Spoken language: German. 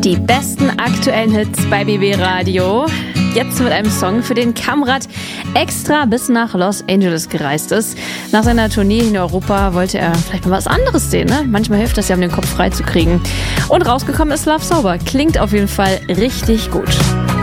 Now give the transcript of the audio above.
Die besten aktuellen Hits bei BB Radio. Jetzt mit einem Song, für den Kamrat extra bis nach Los Angeles gereist ist. Nach seiner Tournee in Europa wollte er vielleicht mal was anderes sehen. Ne? Manchmal hilft das ja, um den Kopf frei zu kriegen. Und rausgekommen ist Love Sober. Klingt auf jeden Fall richtig gut.